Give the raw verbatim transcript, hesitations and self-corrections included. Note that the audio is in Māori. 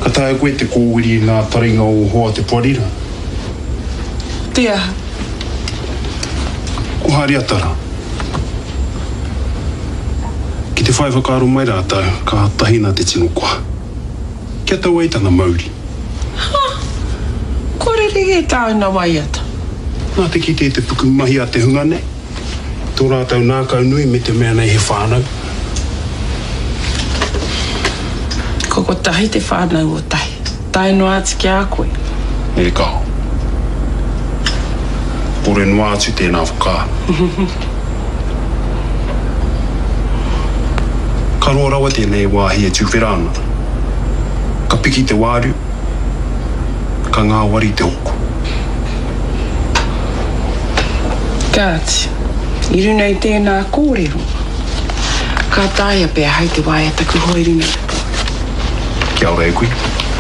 Ka tae koe te kōwiri ngā taringa o hoa te puarira. Te aha. Ko haere atara. Ki te whai whakaaro mai rātau, ka tahina te tino koa. Kia tau ai tana mauri. Ha! Kore rege tāuna wai ata. Nā te ki te te puku mahi a te hunga nei. Tō rātau nākau nui me te mea nei he whānau. Ko tahi te whānau o tahi. Tai no atu ki a koe. E kao. Pore no atu tēnā whaka. Ka roa rawa tēnei wāhi e tūwherana. Ka piki te wāru. Ka ngā wari te oko. Kāti, i runa i tēnā kōrero. Ka tāia pēr hau te wāia taku hoi runa. Kia ora e koe.